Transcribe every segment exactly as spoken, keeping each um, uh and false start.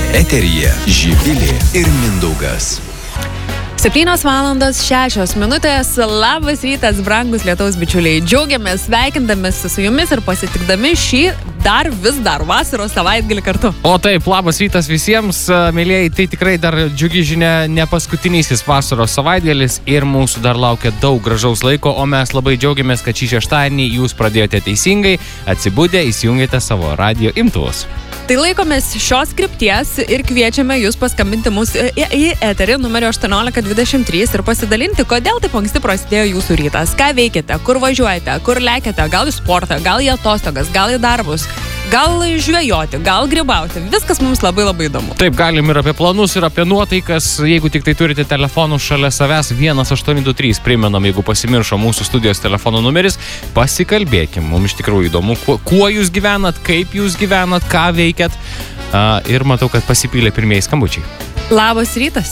Eteryje Živilė ir Mindaugas. septynios valandos šešios minutės. Labas rytas, brangus Lietuvos bičiuliai. Džiaugiamės, sveikindamės su jumis ir pasitikdami šį dar vis dar vasaros savaitgalį kartu. O taip, labas rytas visiems, mėlėjai, tai tikrai dar džiugi žinia, ne paskutinysis vasaros savaitgalis ir mūsų dar laukia daug gražaus laiko, o mes labai džiaugiamės, kad šį šeštadienį jūs pradėjote teisingai, atsibudę, įsijungėte savo radijo imtuvus. Tai laikomės šios krypties ir kviečiame jūs paskambinti mūsų į, į eterį numeriu aštuoniolika dvidešimt trys ir pasidalinti, kodėl taip anksti prasidėjo jūsų rytas. Ką veikiate, kur važiuojate, kur lekiate, gal į sportą, gal į atostogas, gal į darbus, gal žvejoti, gal grybauti. Viskas mums labai labai įdomu. Taip, galim ir apie planus, ir apie nuotaikas. Jeigu tik tai turite telefonų šalia savęs, vienas aštuoni du trys, primenam, jeigu pasimiršo mūsų studijos telefono numeris, pasikalbėkim. Mums iš tikrųjų įdomu, kuo, kuo jūs gyvenat, kaip jūs gyvenat, ką veikiat. Uh, ir matau, kad pasipylė pirmieji skambučiai. Labas rytas.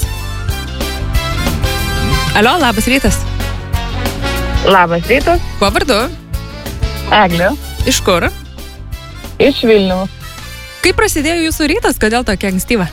Alio, labas rytas. Labas rytas. Kuo vardu? Eglė. Iš kur? Iš Vilniaus. Kaip prasidėjo jūsų rytas, kodėl tokia ankstyva?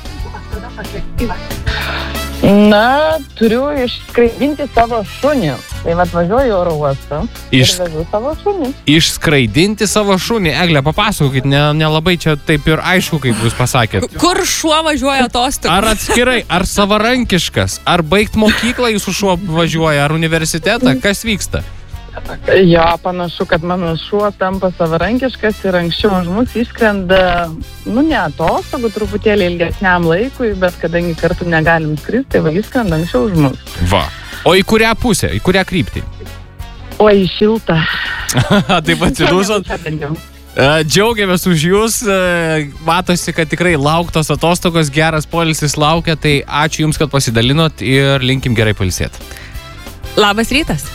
Na, turiu išskraidinti savo šunį. Tai vat važiuoju į oro uostą Iš... ir vežu savo šunį. Išskraidinti savo šunį. Egle, papasakokit, nelabai ne čia taip ir aišku, kaip jūs pasakėt. Kur šuo važiuoja atostogų? Ar atskirai, ar savarankiškas, ar baigt mokyklą jūsų šuo važiuoja, ar universitetą, kas vyksta? Jo, panašu, kad mano šuo tampa savarankiškas ir anksčiau už mus išskrenda, nu ne atostogų, truputėlį ilgesniam laikui, bet kadangi kartu negalim skristi, tai va išskrenda anksčiau už mus. Va. O į kurią pusę, į kurią kryptį? O į šiltą. Taip atsidūsot? Džiaugiamės už jūs, matosi, kad tikrai lauktos atostogos, geras poilsis laukia, tai ačiū jums, kad pasidalinot ir linkim gerai pailsėti. Labas rytas.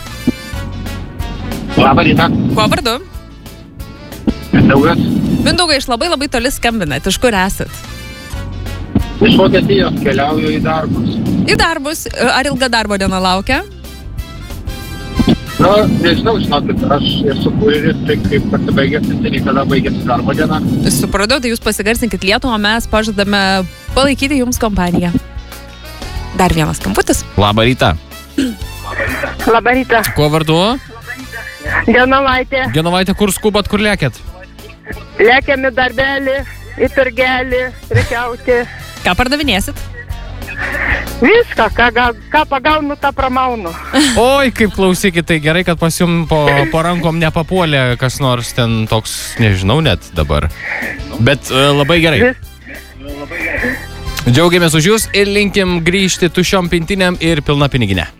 Labą rytą. Kuo vardu? Mindaugas. Mindaugai, iš labai labai toli skambinat. Iš kur esat? Iš Vokietijos keliauju į darbus. Į darbus. Ar ilga darbo diena laukia? Na, nežinau, žinokit, aš esu kurjeris, tai kaip pasibaigęs, tai kada baigėsi darbo diena. Supratau, tai jūs pasigarsinkit Lietuvą, mes pažadame palaikyti jums kompaniją. Dar vienas skambutis. Labą rytą. Labą rytą. Kuo vardu? Genovaitė. Genovaitė, kur skubat, kur lėkėt? Lėkiam į darbelį, į turgelį, prekiauti. Ką pardavinėsit? Viską, ką, ką pagaunu, tą pramaunu. Oi, kaip klausykit, tai gerai, kad pas jum po, po rankom nepapuolė kas nors ten toks, nežinau net dabar. Bet uh, labai gerai. Džiaugiamės už jūs ir linkim grįžti tuščiom pintinėm ir pilna piniginė.